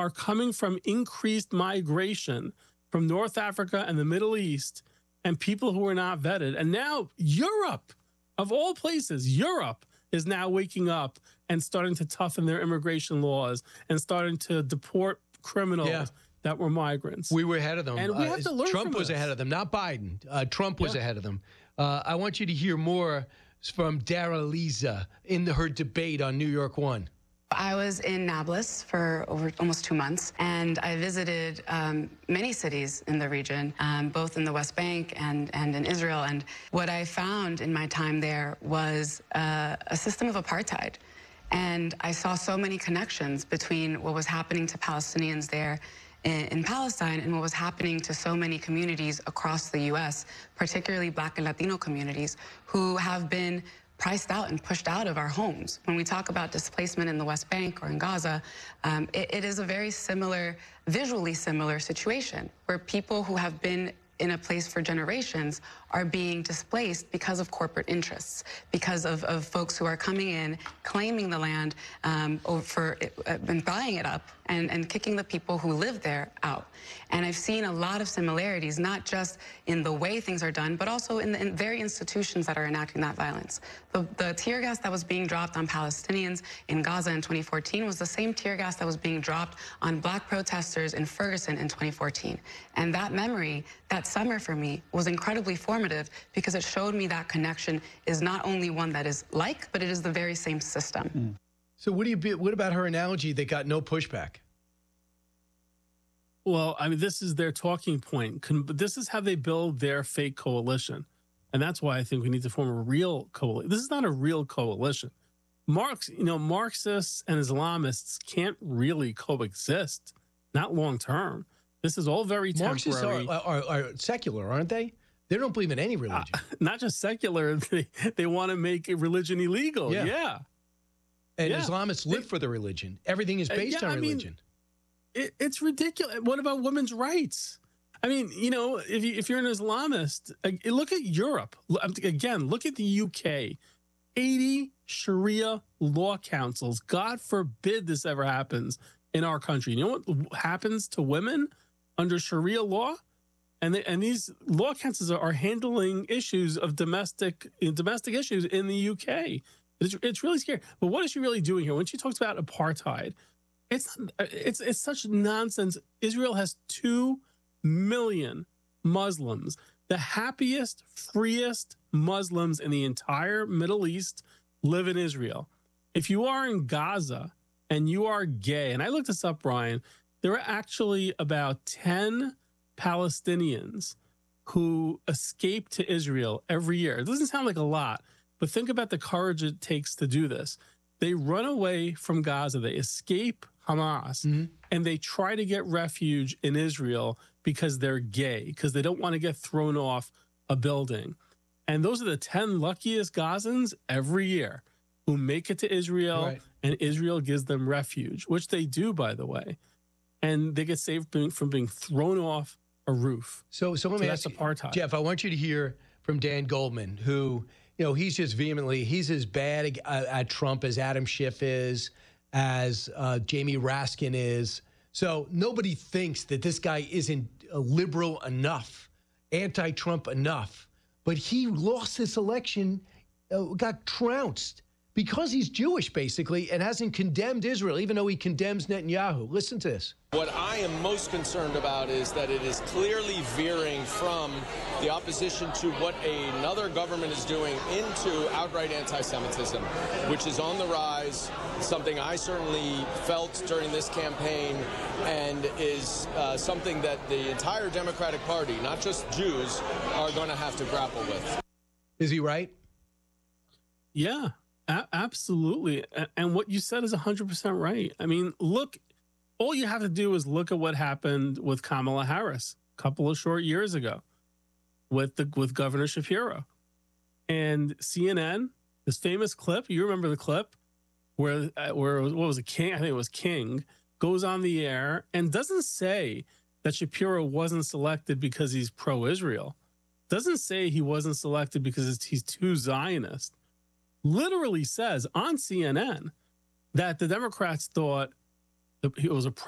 are coming from increased migration from North Africa and the Middle East and people who are not vetted. And now Europe, of all places, Europe is now waking up and starting to toughen their immigration laws and starting to deport criminals that were migrants. We were ahead of them. And we have to learn Trump from was this. ahead of them, not Biden. Trump was ahead of them. I want you to hear more from Dara Liza in her debate on New York One. I was in Nablus for over almost 2 months, and I visited many cities in the region, both in the West Bank and in Israel. And what I found in my time there was a system of apartheid. And I saw so many connections between what was happening to Palestinians there in Palestine and what was happening to so many communities across the U.S., particularly Black and Latino communities, who have been priced out and pushed out of our homes. When we talk about displacement in the West Bank or in Gaza, it is a very similar, visually similar situation where people who have been in a place for generations are being displaced because of corporate interests, because of folks who are coming in, claiming the land and buying it up and kicking the people who live there out. And I've seen a lot of similarities, not just in the way things are done, but also in the very institutions that are enacting that violence. The tear gas that was being dropped on Palestinians in Gaza in 2014 was the same tear gas that was being dropped on Black protesters in Ferguson in 2014. And that memory, that summer for me, was incredibly formative because it showed me that connection is not only one that is like, but it is the very same system. So what about her analogy that got no pushback? Well, I mean, this is their talking point. This is how they build their fake coalition. And that's why I think we need to form a real coalition. This is not a real coalition. Marxists and Islamists can't really coexist, not long term. This is all very temporary. Marxists are secular, aren't they? They don't believe in any religion. Not just secular. They want to make religion illegal. Yeah. And Islamists live for the religion. Everything is based on religion. It's ridiculous. What about women's rights? I mean, if you're an Islamist, look at Europe. Again, look at the UK. 80 Sharia law councils. God forbid this ever happens in our country. You know what happens to women under Sharia law? And these law councils are handling issues of domestic issues in the UK. It's really scary. But what is she really doing here? When she talks about apartheid, it's such nonsense. Israel has 2 million Muslims, the happiest, freest Muslims in the entire Middle East live in Israel. If you are in Gaza and you are gay, and I looked this up, Brian, there are actually about 10 Palestinians who escape to Israel every year. It doesn't sound like a lot, but think about the courage it takes to do this. They run away from Gaza, they escape Hamas, and they try to get refuge in Israel because they're gay, because they don't want to get thrown off a building. And those are the 10 luckiest Gazans every year who make it to Israel, and Israel gives them refuge, which they do, by the way. And they get saved from being thrown off a roof. So let me ask you, apartheid. Jeff, I want you to hear from Dan Goldman, who, he's just vehemently, he's as bad at Trump as Adam Schiff is, as Jamie Raskin is. So nobody thinks that this guy isn't liberal enough, anti-Trump enough. But he lost this election, got trounced because he's Jewish, basically, and hasn't condemned Israel, even though he condemns Netanyahu. Listen to this. What I am most concerned about is that it is clearly veering from the opposition to what another government is doing into outright anti-Semitism, which is on the rise, something I certainly felt during this campaign, and is something that the entire Democratic Party, not just Jews, are going to have to grapple with. Is he right? Yeah, absolutely. And what you said is 100% right. I mean, look, all you have to do is look at what happened with Kamala Harris a couple of short years ago with Governor Shapiro. And CNN, this famous clip, you remember the clip where what was it, King? I think it was King, goes on the air and doesn't say that Shapiro wasn't selected because he's pro-Israel. Doesn't say he wasn't selected because he's too Zionist. Literally says on CNN that the Democrats thought it was a